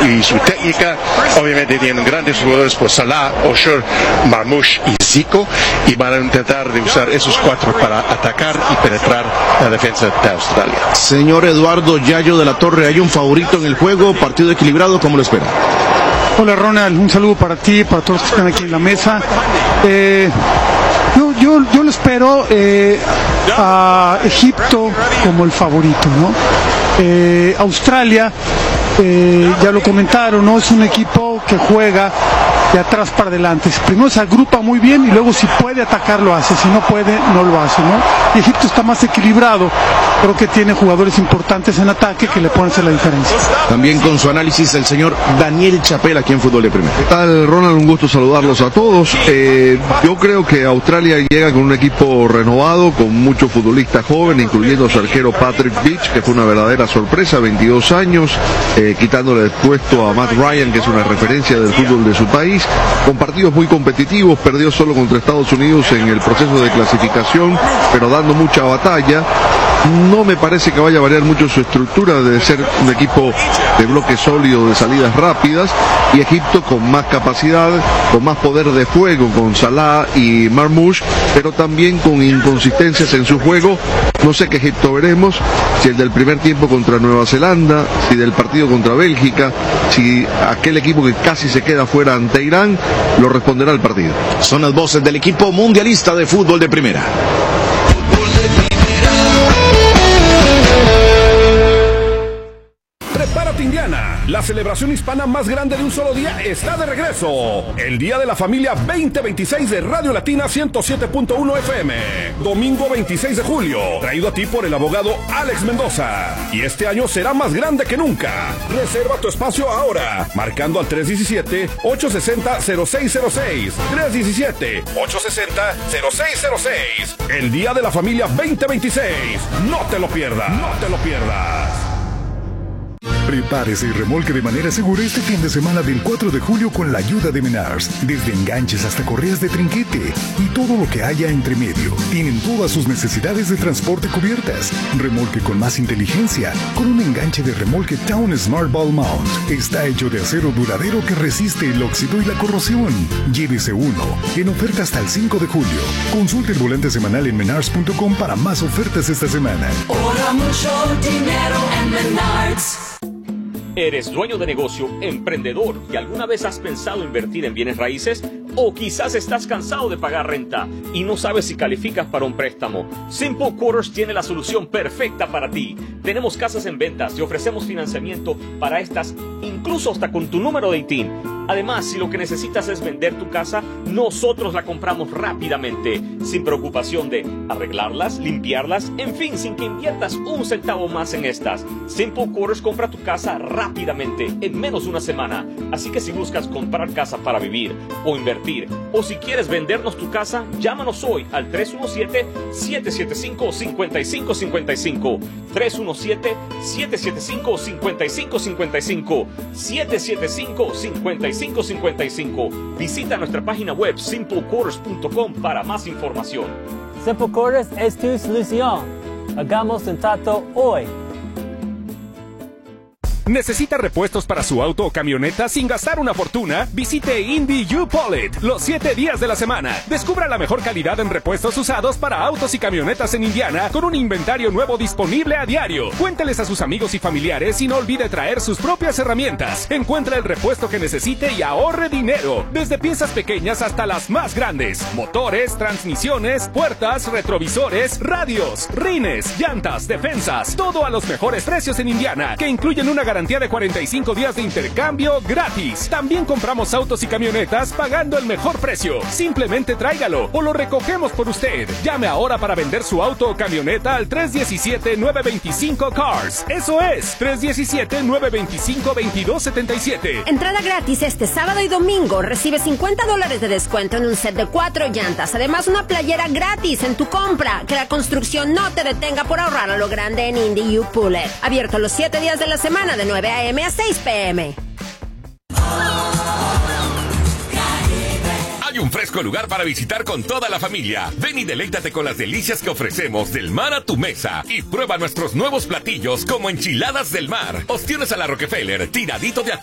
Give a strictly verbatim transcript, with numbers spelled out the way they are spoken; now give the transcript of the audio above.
y su técnica. Obviamente tienen grandes jugadores por Salah, Osher, Marmoush y Zico, y van a intentar de usar esos cuatro para atacar y penetrar la defensa de Australia. Señor Eduardo Yayo de la Torre, ¿hay un favorito en el juego? ¿Partido equilibrado? ¿Cómo lo espera? Hola Ronald, un saludo para ti, para todos los que están aquí en la mesa. Eh, yo, yo, yo lo espero eh, a Egipto como el favorito, ¿no? Eh, Australia, eh, ya lo comentaron, ¿no? Es un equipo que juega de atrás para adelante. Primero se agrupa muy bien y luego si puede atacar lo hace, si no puede no lo hace, ¿no? Y Egipto está más equilibrado, creo que tiene jugadores importantes en ataque que le pueden hacer la diferencia. También con su análisis el señor Daniel Chapela aquí en Fútbol de Primera. ¿Qué tal, Ronald? Un gusto saludarlos a todos. Eh, yo creo que Australia llega con un equipo renovado, con muchos futbolistas jóvenes, incluyendo su arquero Patrick Beach, que fue una verdadera sorpresa, veintidós años, eh, quitándole el puesto a Matt Ryan, que es una referencia del fútbol de su país, con partidos muy competitivos. Perdió solo contra Estados Unidos en el proceso de clasificación, pero dando mucha batalla. No me parece que vaya a variar mucho su estructura de ser un equipo de bloque sólido, de salidas rápidas, y Egipto con más capacidad, con más poder de fuego, con Salah y Marmoush, pero también con inconsistencias en su juego. No sé qué Egipto veremos, si el del primer tiempo contra Nueva Zelanda, si del partido contra Bélgica, si aquel equipo que casi se queda fuera ante Irán, lo responderá el partido. Son las voces del equipo mundialista de fútbol de primera. Prepárate Indiana, la celebración hispana más grande de un solo día está de regreso. El Día de la Familia veinte veintiséis de Radio Latina ciento siete punto uno F M. Domingo veintiséis de julio, traído a ti por el abogado Alex Mendoza. Y este año será más grande que nunca. Reserva tu espacio ahora, marcando al tres diecisiete, ocho sesenta, cero seis cero seis. tres diecisiete, ocho sesenta, cero seis cero seis. El Día de la Familia veinte veintiséis. No te lo pierdas. No te lo pierdas. Prepárese y remolque de manera segura este fin de semana del cuatro de julio con la ayuda de Menards. Desde enganches hasta correas de trinquete y todo lo que haya entre medio. Tienen todas sus necesidades de transporte cubiertas. Remolque con más inteligencia con un enganche de remolque Town Smart Ball Mount. Está hecho de acero duradero que resiste el óxido y la corrosión. Llévese uno en oferta hasta el cinco de julio. Consulte el volante semanal en menards punto com para más ofertas esta semana. Ahora mucho dinero en Menards. ¿Eres dueño de negocio, emprendedor y alguna vez has pensado invertir en bienes raíces? ¿O quizás estás cansado de pagar renta y no sabes si calificas para un préstamo? Simple Quarters tiene la solución perfecta para ti. Tenemos casas en ventas y ofrecemos financiamiento para estas, incluso hasta con tu número de I T I N. Además, si lo que necesitas es vender tu casa, nosotros la compramos rápidamente, sin preocupación de arreglarlas, limpiarlas, en fin, sin que inviertas un centavo más en estas. Simple Quarters compra tu casa rápidamente, en menos de una semana. Así que si buscas comprar casa para vivir o invertir, o si quieres vendernos tu casa, llámanos hoy al tres uno siete, siete siete cinco, cinco cinco cinco cinco. tres uno siete, siete siete cinco, cinco cinco cinco cinco. siete siete cinco, cinco cinco cinco cinco. Visita nuestra página web simple quarters punto com para más información. Simple Quarters es tu solución. Hagamos un trato hoy. ¿Necesita repuestos para su auto o camioneta sin gastar una fortuna? Visite Indy U-Polit los siete días de la semana. Descubra la mejor calidad en repuestos usados para autos y camionetas en Indiana con un inventario nuevo disponible a diario. Cuénteles a sus amigos y familiares y no olvide traer sus propias herramientas. Encuentre el repuesto que necesite y ahorre dinero. Desde piezas pequeñas hasta las más grandes. Motores, transmisiones, puertas, retrovisores, radios, rines, llantas, defensas. Todo a los mejores precios en Indiana, que incluyen una garantía de cuarenta y cinco días de intercambio gratis. También compramos autos y camionetas pagando el mejor precio. Simplemente tráigalo o lo recogemos por usted. Llame ahora para vender su auto o camioneta al tres diecisiete, nueve veinticinco Cars. Eso es, tres diecisiete, nueve veinticinco, veintidós setenta y siete. Entrada gratis este sábado y domingo. Recibe cincuenta dólares de descuento en un set de cuatro llantas. Además, una playera gratis en tu compra. Que la construcción no te detenga por ahorrar a lo grande en Indy U-Polit. Abierto los siete días de la semana de nueve a eme a seis pe eme. Hay un fresco lugar para visitar con toda la familia. Ven y deleítate con las delicias que ofrecemos del mar a tu mesa. Y prueba nuestros nuevos platillos como enchiladas del mar, ostiones a la Rockefeller, tiradito de atún